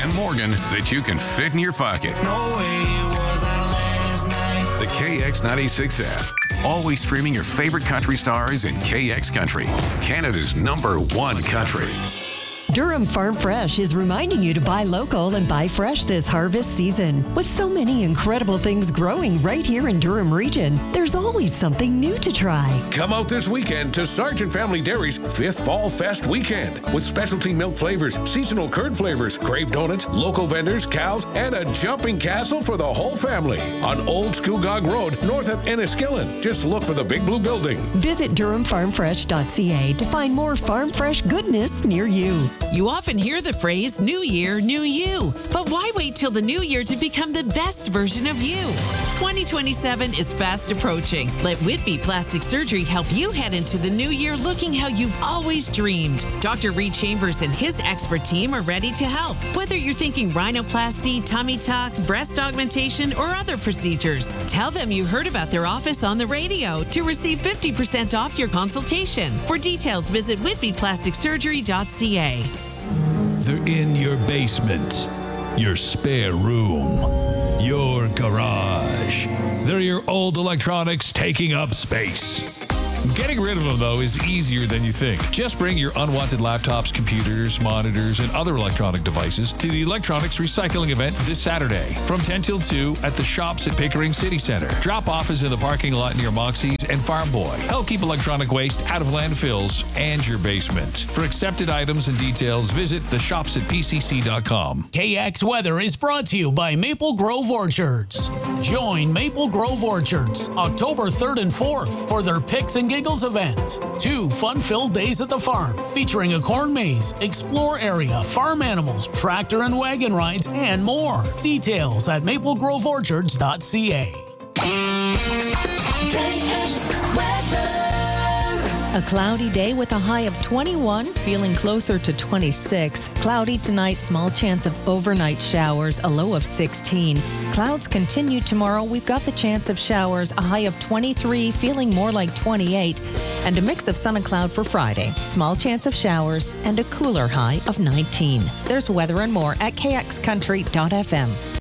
and Morgan that you can fit in your pocket. No way was that last night. The KX96 app. Always streaming your favorite country stars in KX Country, Canada's #1 country. Durham Farm Fresh is reminding you to buy local and buy fresh this harvest season. With so many incredible things growing right here in Durham region, there's always something new to try. Come out this weekend to Sargent Family Dairy's 5th Fall Fest weekend with specialty milk flavors, seasonal curd flavors, Crave donuts, local vendors, cows, and a jumping castle for the whole family on Old Scugog Road, north of Enniskillen. Just look for the Big Blue Building. Visit DurhamFarmFresh.ca to find more farm fresh goodness near you. You often hear the phrase, New Year, New You. But why wait till the new year to become the best version of you? 2027 is fast approaching. Let Whitby Plastic Surgery help you head into the new year looking how you've always dreamed. Dr. Reed Chambers and his expert team are ready to help. Whether you're thinking rhinoplasty, tummy tuck, breast augmentation, or other procedures, tell them you heard about their office on the radio to receive 50% off your consultation. For details, visit whitbyplasticsurgery.ca. They're in your basement, your spare room, your garage. They're your old electronics taking up space. Getting rid of them, though, is easier than you think. Just bring your unwanted laptops, computers, monitors, and other electronic devices to the Electronics Recycling event this Saturday from 10 till 2 at the Shops at Pickering City Center. Drop-off is in the parking lot near Moxie's and Farm Boy. Help keep electronic waste out of landfills and your basement. For accepted items and details, visit theshopsatpcc.com. KX Weather is brought to you by Maple Grove Orchards. Join Maple Grove Orchards October 3rd and 4th for their Picks and Giggles event. 2 fun-filled days at the farm featuring a corn maze, explore area, farm animals, tractor and wagon rides, and more. Details at maplegroveorchards.ca. A cloudy day with a high of 21, feeling closer to 26. Cloudy tonight, small chance of overnight showers, a low of 16. Clouds continue tomorrow. We've got the chance of showers, a high of 23, feeling more like 28. And a mix of sun and cloud for Friday. Small chance of showers and a cooler high of 19. There's weather and more at kxcountry.fm.